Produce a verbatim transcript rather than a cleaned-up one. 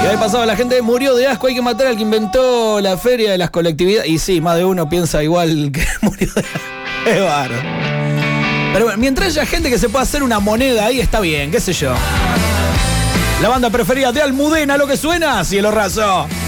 Y ahí pasaba la gente, murió de asco, hay que matar al que inventó la feria de las colectividades. Y sí, más de uno piensa igual que murió de asco. Es bárbaro. Pero bueno, mientras haya gente que se pueda hacer una moneda ahí, está bien, qué sé yo. La banda preferida de Almudena, lo que suena, Cielo Raso.